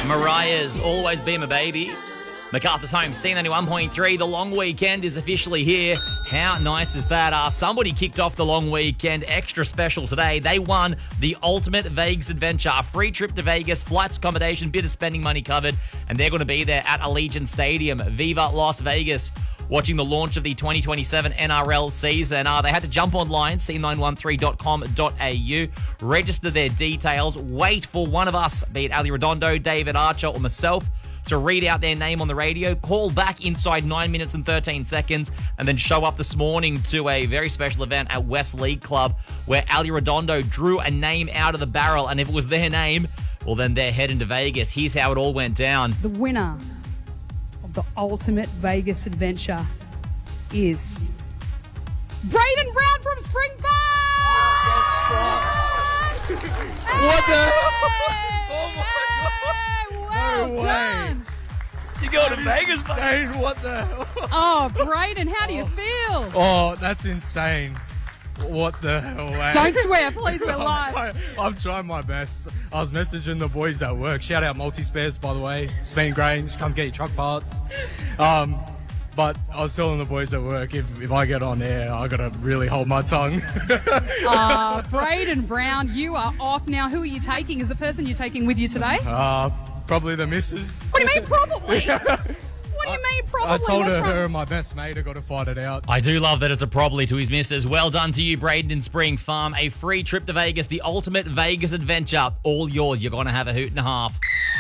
Mariah's Always Be My Baby. MacArthur's Home, C91.3. The long weekend is officially here. How nice is that? Somebody kicked off the long weekend extra special today. They won the Ultimate Vegas Adventure, a free trip to Vegas, flights, accommodation, bit of spending money covered, and they're going to be there at Allegiant Stadium, Viva Las Vegas, watching the launch of the 2027 NRL season. They had to jump online, c913.com.au, register their details, wait for one of us, be it Ali Redondo, David Archer, or myself, to read out their name on the radio, call back inside 9 minutes and 13 seconds, and then show up this morning to a very special event at West League Club where Ali Redondo drew a name out of the barrel, and if it was their name, well, then they're heading to Vegas. Here's how it all went down. The winner of the Ultimate Vegas Adventure is Braden Brown from Springfield! What the? Well No way. done. You go to Vegas, mate. Insane. What the hell? Oh, Braden, how do you feel? Oh, that's insane. What the hell, man? Don't swear, please, we're live. I'm trying my best. I was messaging the boys at work. Shout out Multi-Spares, by the way. Spain Grange, come get your truck parts. But I was telling the boys at work, if I get on air, I got to really hold my tongue. Braden Brown, you are off now. Who are you taking? Is the person you're taking with you today? Probably the missus. What do you mean, probably? What do you mean, probably? I told What's her wrong? and my best mate, I got to fight it out. I do love that it's a probably to his missus. Well done to you, Braden in Spring Farm. A free trip to Vegas, the Ultimate Vegas Adventure. All yours. You're going to have a hoot and a half.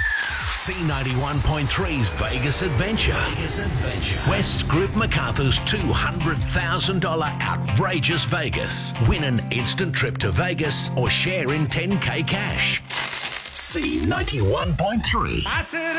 C91.3's Vegas Adventure. West Group MacArthur's $200,000 outrageous Vegas. Win an instant trip to Vegas or share in 10K cash. C91.3.